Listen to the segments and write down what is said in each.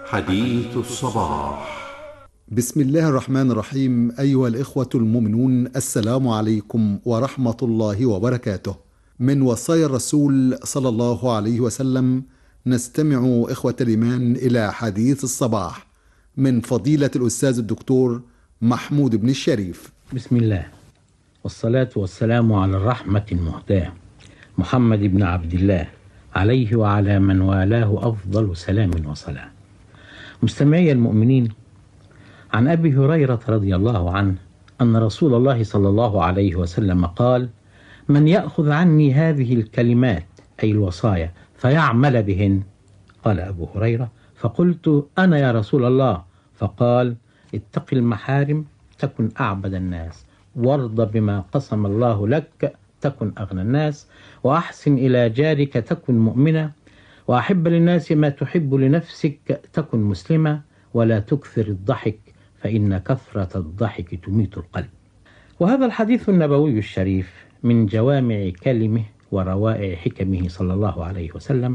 حديث الصباح. بسم الله الرحمن الرحيم. أيها الإخوة المؤمنون، السلام عليكم ورحمة الله وبركاته. من وصايا الرسول صلى الله عليه وسلم نستمع إخوة الإيمان إلى حديث الصباح من فضيلة الأستاذ الدكتور محمود بن الشريف. بسم الله والصلاة والسلام على الرحمة المهداة محمد بن عبد الله عليه وعلى من والاه أفضل سلام وصلاة. مستمعي المؤمنين، عن أبي هريرة رضي الله عنه أن رسول الله صلى الله عليه وسلم قال: من يأخذ عني هذه الكلمات أي الوصايا فيعمل بهن. قال أبو هريرة: فقلت أنا يا رسول الله. فقال: اتق المحارم تكن أعبد الناس، وارض بما قسم الله لك تكن أغنى الناس، وأحسن إلى جارك تكن مؤمنا، وأحب للناس ما تحب لنفسك تكن مسلمة، ولا تكثر الضحك فإن كثرة الضحك تميت القلب. وهذا الحديث النبوي الشريف من جوامع كلمه وروائع حكمه صلى الله عليه وسلم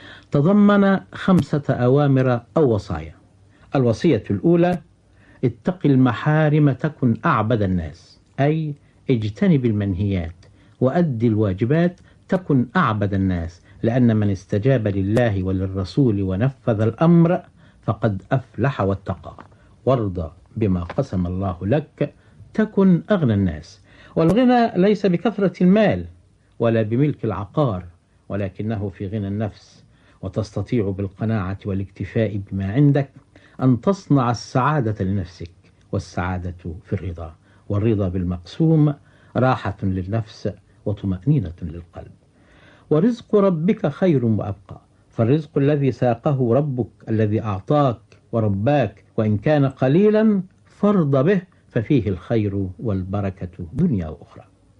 تضمن 5 أوامر أو وصايا. الوصية الأولى: اتق المحارم تكن أعبد الناس، أي اجتنب المنهيات وأد الواجبات تكن أعبد الناس، لأن من استجاب لله وللرسول ونفذ الأمر فقد أفلح واتقى. وارض بما قسم الله لك تكن أغنى الناس. والغنى ليس بكثرة المال ولا بملك العقار، ولكنه في غنى النفس، وتستطيع بالقناعة والاكتفاء بما عندك أن تصنع السعادة لنفسك، والسعادة في الرضا، والرضا بالمقسوم راحة للنفس وطمأنينة للقلب. ورزق ربك خير وأبقى، فالرزق الذي ساقه ربك الذي أعطاك ورباك وإن كان قليلا فارض به، ففيه الخير والبركة دنيا وأخرى.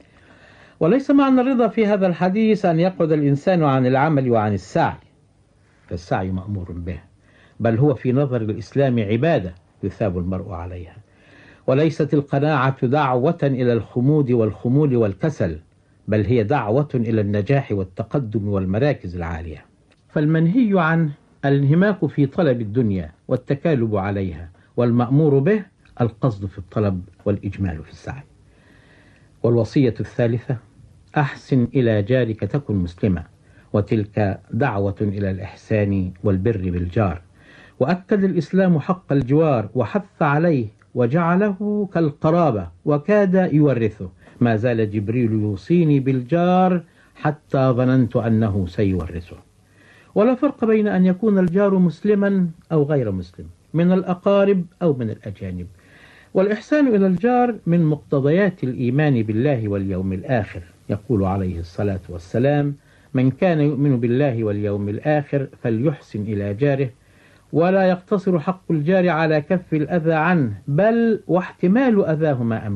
وليس معنى الرضا في هذا الحديث أن يقعد الإنسان عن العمل وعن السعي، فالسعي مأمور به، بل هو في نظر الإسلام عبادة يثاب المرء عليها. وليست القناعة دعوة إلى الخمود والخمول والكسل، بل هي دعوة إلى النجاح والتقدم والمراكز العالية. فالمنهي عنه الانهماك في طلب الدنيا والتكالب عليها، والمأمور به القصد في الطلب والإجمال في السعي. والوصية الثالثة: أحسن إلى جارك تكن مسلمة، وتلك دعوة إلى الإحسان والبر بالجار. وأكد الإسلام حق الجوار وحث عليه وجعله كالقرابة وكاد يورثه. ما زال جبريل يوصيني بالجار حتى ظننت أنه سيورثه. ولا فرق بين أن يكون الجار مسلما أو غير مسلم، من الأقارب أو من الأجانب. والإحسان إلى الجار من مقتضيات الإيمان بالله واليوم الآخر. يقول عليه الصلاة والسلام: من كان يؤمن بالله واليوم الآخر فليحسن إلى جاره، ولا يقتصر حق الجار على كف الأذى عنه، بل واحتمال أذاهما أمر.